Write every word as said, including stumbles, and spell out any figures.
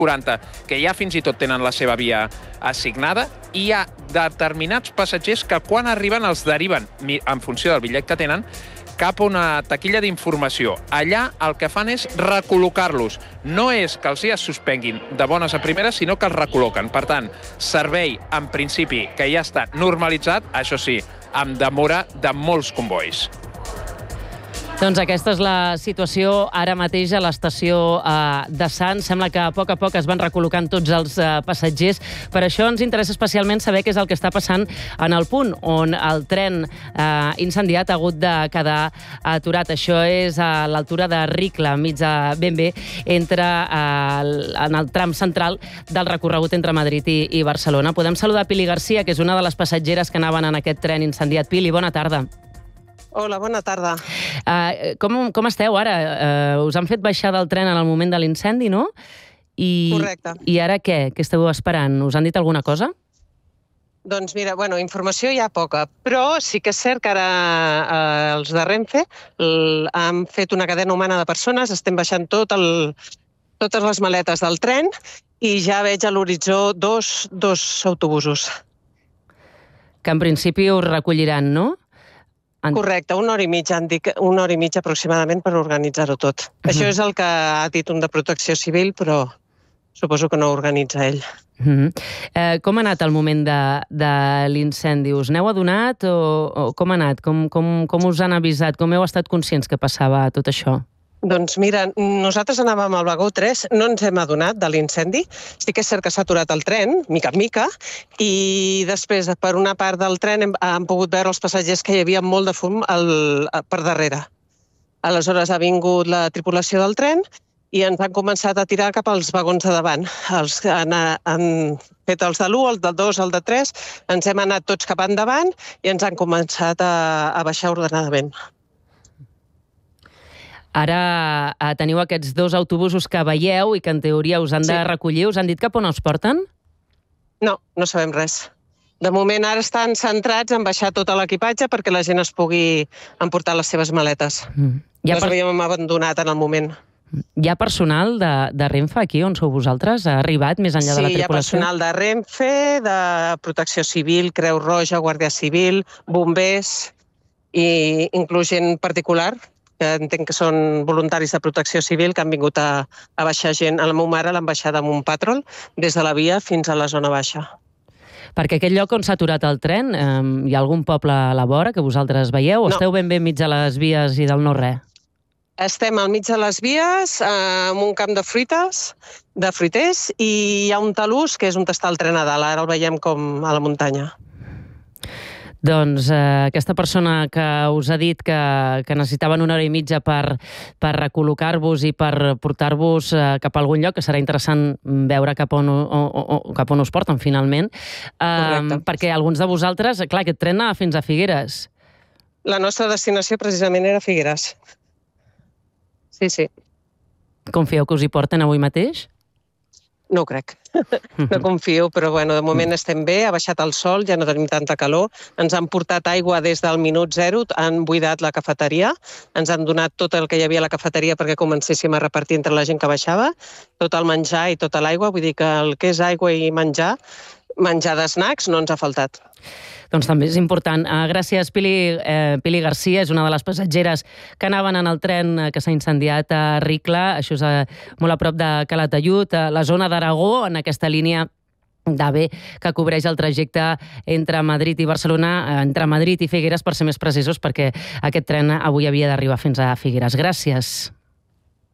quaranta, que ja fins i tot tenen la seva via assignada, i hi ha determinats passatgers que quan arriben els deriven, en funció del bitllet que tenen, cap a una taquilla d'informació. Allà el que fan és recol·locar-los. No és que els es suspenguin de bones a primeres, sinó que els recol·loquen. Per tant, servei, en principi, que ja està normalitzat, això sí, amb demora de molts convois. Doncs aquesta és la situació ara mateix a l'estació eh, de Sants. Sembla que a poc a poc es van recol·locant tots els eh, passatgers. Per això ens interessa especialment saber què és el que està passant en el punt on el tren eh, incendiat ha hagut de quedar aturat. Això és a l'altura de Ricla, mig de ben bé, entre, eh, en el tram central del recorregut entre Madrid i, i Barcelona. Podem saludar Pili Garcia, que és una de les passatgeres que anaven en aquest tren incendiat. Pili, bona tarda. Hola, bona tarda. Uh, com, com esteu ara? Uh, us han fet baixar del tren en el moment de l'incendi, no? I, Correcte. I ara què? Què esteu esperant? Us han dit alguna cosa? Doncs mira, bueno, informació hi ha poca, però sí que és cert que ara eh, els de Renfe l, han fet una cadena humana de persones, estem baixant tot el, totes les maletes del tren i ja veig a l'horitzó dos, dos autobusos. Que en principi us recolliran, no? En... Correcte, una hora i mitja, han dit, una hora i mitja aproximadament per organitzar-ho tot. Uh-huh. Això és el que ha dit un de Protecció Civil, però suposo que no ho organitza ell. Uh-huh. eh, com ha anat el moment de, de l'incendi? Us n'heu adonat o, o com ha anat? Com, com, com us han avisat? Com heu estat conscients que passava tot això? Doncs mira, nosaltres anàvem al vagó tres, no ens hem adonat de l'incendi. Sí que és cert que s'ha aturat el tren, mica en mica, i després, per una part del tren, hem, hem pogut veure els passatgers que hi havia molt de fum al, per darrere. Aleshores ha vingut la tripulació del tren i ens han començat a tirar cap als vagons de davant. Els han, han fet els de l'u, els del dos, el de tres, ens hem anat tots cap endavant i ens han començat a, a baixar ordenadament. Ara eh, teniu aquests dos autobusos que veieu i que en teoria us han de sí. recollir. Us han dit cap on els porten? No, no sabem res. De moment ara estan centrats en baixar tot l'equipatge perquè la gent es pugui emportar les seves maletes. Mm. Ja les per... havíem abandonat en el moment. Hi ha personal de, de Renfe aquí on sou vosaltres? Ha arribat més enllà sí, de la tripulació? Sí, hi ha personal de Renfe, de Protecció Civil, Creu Roja, Guàrdia Civil, bombers i inclús gent particular, que entenc que són voluntaris de Protecció Civil que han vingut a, a baixar gent. A la meva mare l'han baixat amb un patrol des de la via fins a la zona baixa. Perquè aquest lloc on s'ha aturat el tren, eh, hi ha algun poble a la vora que vosaltres veieu? O no. Esteu ben bé enmig de les vies i del no-res? Estem al mig de les vies, eh, amb un camp de fruites, de fruiters, i hi ha un talús que és on està el tren a dalt. Ara el veiem com a la muntanya. Doncs eh, aquesta persona que us ha dit que, que necessitaven una hora i mitja per, per recol·locar-vos i per portar-vos eh, cap a algun lloc, que serà interessant veure cap on, o, o, o, cap on us porten finalment, eh, perquè alguns de vosaltres, clar, aquest tren anava fins a Figueres. La nostra destinació precisament era Figueres. Sí, sí. Confieu que us hi porten avui mateix? No ho crec. No confio, però bueno, de moment estem bé, ha baixat el sol, ja no tenim tanta calor. Ens han portat aigua des del minut zero, han buidat la cafeteria, ens han donat tot el que hi havia a la cafeteria perquè comencéssim a repartir entre la gent que baixava, tot el menjar i tota l'aigua, vull dir que el que és aigua i menjar, menjar d'snacks no ens ha faltat. Doncs també és important. Uh, gràcies, Pili, eh, Pili Garcia, és una de les passatgeres que anaven en el tren que s'ha incendiat a Ricla. Això és uh, molt a prop de Calatayud, a la zona d'Aragó, en aquesta línia d'AVE que cobreix el trajecte entre Madrid i Barcelona, entre Madrid i Figueres, per ser més precisos, perquè aquest tren avui havia d'arribar fins a Figueres. Gràcies.